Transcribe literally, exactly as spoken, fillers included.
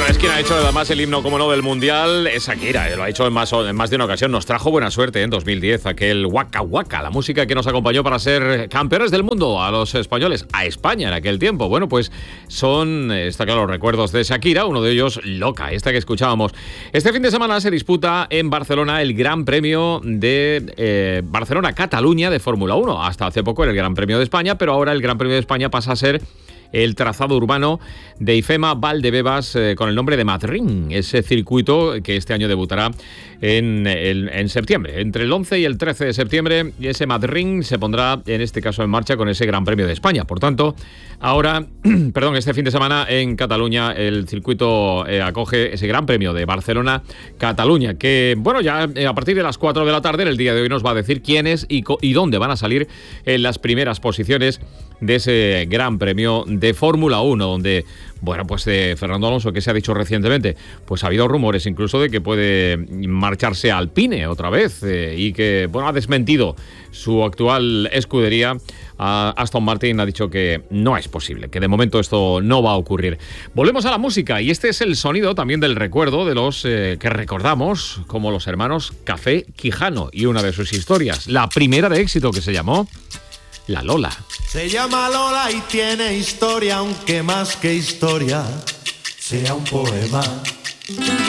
Es quien ha hecho además el himno, como no, del Mundial, es Shakira. Lo ha hecho en más, en más de una ocasión. Nos trajo buena suerte en dos mil diez, aquel Waka Waka, la música que nos acompañó para ser campeones del mundo a los españoles, a España en aquel tiempo. Bueno, pues son, está claro, los recuerdos de Shakira, uno de ellos Loca, esta que escuchábamos. Este fin de semana se disputa en Barcelona el Gran Premio de eh, Barcelona-Cataluña de Fórmula uno. Hasta hace poco era el Gran Premio de España, pero ahora el Gran Premio de España pasa a ser el trazado urbano de IFEMA Valdebebas eh, con el nombre de Madrid, ese circuito que este año debutará en, en, en septiembre, entre el once y el trece de septiembre, y ese Madrid se pondrá en este caso en marcha con ese Gran Premio de España. Por tanto, ahora, perdón, este fin de semana en Cataluña el circuito eh, acoge ese Gran Premio de Barcelona-Cataluña, que bueno, ya eh, a partir de las cuatro de la tarde en el día de hoy nos va a decir quiénes y, y dónde van a salir en las primeras posiciones de ese Gran Premio de Fórmula uno, donde, bueno, pues eh, Fernando Alonso, que se ha dicho recientemente, pues ha habido rumores incluso de que puede marcharse a Alpine otra vez eh, y que, bueno, ha desmentido su actual escudería. A Aston Martin ha dicho que no es posible, que de momento esto no va a ocurrir. Volvemos a la música y este es el sonido también del recuerdo de los eh, que recordamos como los hermanos Café Quijano y una de sus historias, la primera de éxito, que se llamó La Lola. Se llama Lola y tiene historia, aunque más que historia sea un poema.